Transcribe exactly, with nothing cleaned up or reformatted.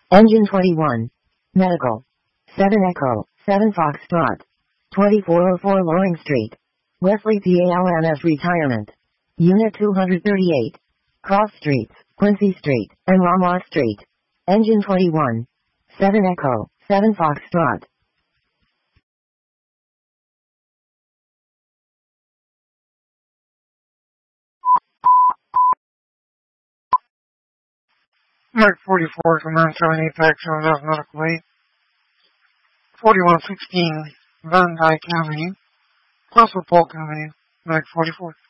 Engine twenty-one. Medical. seven Echo, seven Foxtrot. twenty-four oh four Loring Street. Wesley P A L N S Retirement. Unit two hundred thirty-eight. Cross Streets, Quincy Street, and Ramar Street. Engine twenty-one. seven Echo, seven Foxtrot. Mark forty-four, Command seven Apex, Roundhouse Medical eight. forty-one sixteen, Van Dyke Avenue, Russell Polk Avenue, Mark forty-four.